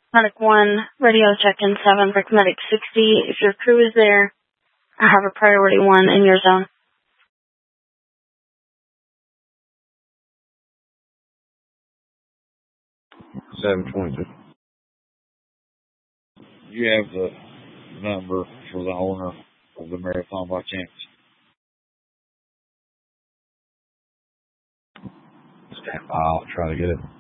Medic 1, radio check-in 7, Brick Medic 60. If your crew is there, I have a priority 1 in your zone. 722. You have the number for the owner of the marathon by chance? Stand by, I'll try to get it.